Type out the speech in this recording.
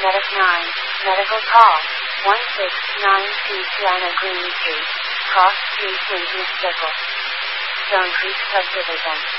Medic 9, medical call, 1692 Sienna Green Street, Cross Street, Winton Circle. Stone Creek Subdivision.